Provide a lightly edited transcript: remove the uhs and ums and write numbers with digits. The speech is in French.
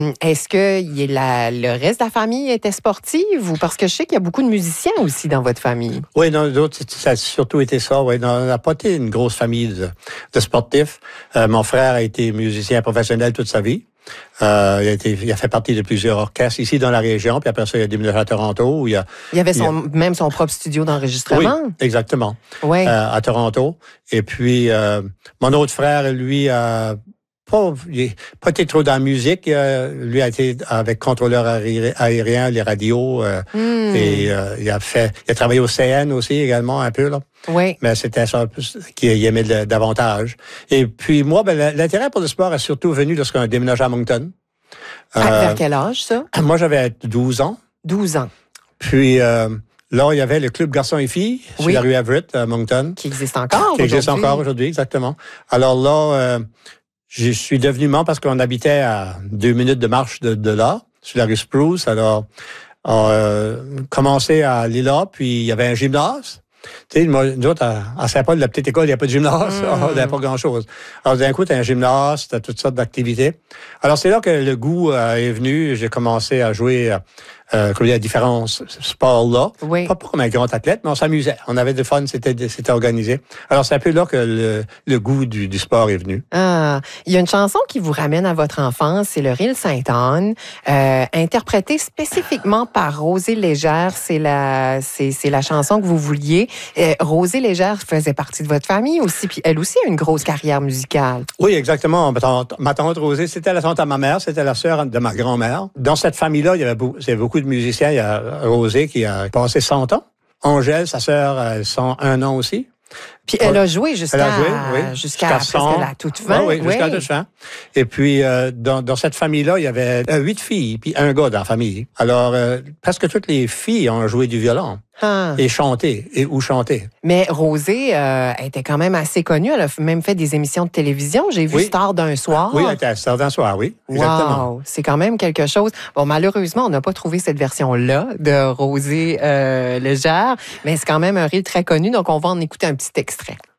Est-ce que le reste de la famille était sportive ou parce que je sais qu'il y a beaucoup de musiciens aussi dans votre famille? Oui, dans d'autres, ça a surtout été ça. Oui, on n'a pas été une grosse famille de sportifs. Mon frère a été musicien professionnel toute sa vie. Il a fait partie de plusieurs orchestres ici dans la région, puis après ça, il a déménagé à Toronto. Il y avait même son propre studio d'enregistrement. Oui, exactement. Oui. À Toronto. Et puis, mon autre frère, lui, il n'a pas été trop dans la musique. Lui a été avec contrôleur aérien, les radios. Et il a travaillé au CN aussi également un peu, là. Oui. Mais c'était ça qu'il aimait davantage. Et puis moi, l'intérêt pour le sport est surtout venu lorsqu'on a déménagé à Moncton. Vers quel âge, ça? Moi, j'avais 12 ans. 12 ans. Puis là, il y avait le club garçons et filles sur la rue Everett à Moncton. Qui existe encore Qui existe encore aujourd'hui, exactement. Alors là, je suis devenu membre parce qu'on habitait à 2 minutes de marche de là, sur la rue Spruce. Alors, on a commencé à aller là, puis il y avait un gymnase. Tu sais, nous autres, à Saint-Paul, la petite école, il n'y a pas de gymnase. Il n'y a pas grand-chose. Alors, d'un coup, tu as un gymnase, tu as toutes sortes d'activités. Alors, c'est là que le goût est venu. J'ai commencé à jouer comme il y a différents sports-là. Oui. Pas comme un grand athlète, mais on s'amusait. On avait du fun, c'était organisé. Alors, c'est un peu là que le goût du sport est venu. Ah, il y a une chanson qui vous ramène à votre enfance, c'est le Rille Sainte-Anne, interprétée spécifiquement par Rosée Légère. C'est la chanson que vous vouliez. Rosée Légère faisait partie de votre famille aussi, puis elle aussi a une grosse carrière musicale. Oui, exactement. Ma tante Rosée, c'était la tante à ma mère, c'était la sœur de ma grand-mère. Dans cette famille-là, il y avait beaucoup de musiciens. Il y a Rosée qui a passé 100 ans. Angèle, sa sœur, elle a 1 an aussi. Puis elle a joué jusqu'à presque la toute fin. Oui, jusqu'à la toute fin. Et puis, dans cette famille-là, il y avait 8 filles, puis un gars dans la famille. Alors, presque toutes les filles ont joué du violon. Et chanté, ou chanté. Mais Rosée était quand même assez connue. Elle a même fait des émissions de télévision. J'ai vu Star d'un soir. Oui, elle était Star d'un soir, oui. Exactement. Wow, c'est quand même quelque chose. Bon, malheureusement, on n'a pas trouvé cette version-là de Rosée Légère, mais c'est quand même un rire très connu, donc on va en écouter un petit extrait.